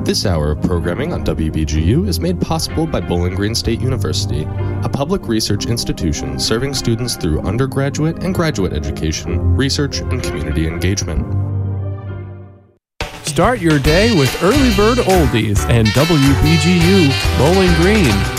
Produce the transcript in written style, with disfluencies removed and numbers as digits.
This hour of programming on WBGU is made possible by Bowling Green State University, a public research institution serving students through undergraduate and graduate education, research, and community engagement. Start your day with Early Bird Oldies and WBGU Bowling Green.